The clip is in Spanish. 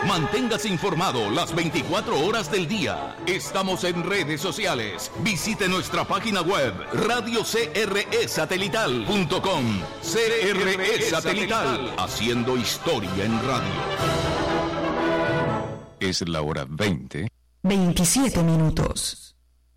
Manténgase informado las 24 horas del día. Estamos en redes sociales. Visite nuestra página web radiocresatelital.com. CRE Satelital, haciendo historia en radio. Es la hora 20. 27 minutos.